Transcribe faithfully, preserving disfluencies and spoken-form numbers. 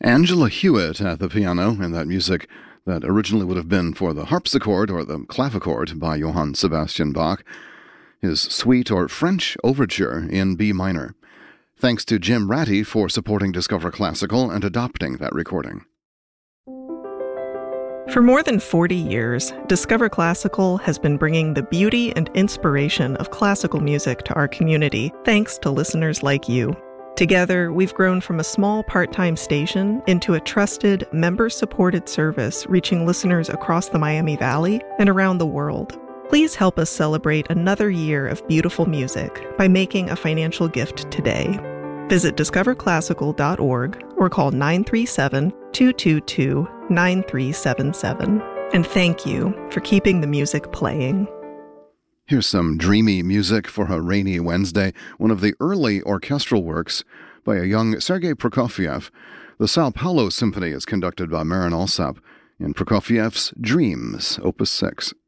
Angela Hewitt at the piano, and that music that originally would have been for the harpsichord or the clavichord by Johann Sebastian Bach, his Suite or French Overture in B minor. Thanks to Jim Ratty for supporting Discover Classical and adopting that recording. For more than forty years, Discover Classical has been bringing the beauty and inspiration of classical music to our community, thanks to listeners like you. Together, we've grown from a small part-time station into a trusted, member-supported service reaching listeners across the Miami Valley and around the world. Please help us celebrate another year of beautiful music by making a financial gift today. Visit discover classical dot org or call nine three seven, two two two, nine three seven seven. And thank you for keeping the music playing. Here's some dreamy music for a rainy Wednesday, one of the early orchestral works by a young Sergei Prokofiev. The Sao Paulo Symphony is conducted by Marin Alsop in Prokofiev's Dreams, Opus six.